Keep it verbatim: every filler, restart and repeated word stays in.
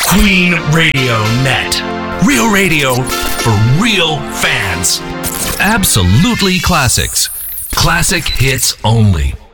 Queen Radio Net. Real radio for real fans. Absolutely classics. Classic hits only.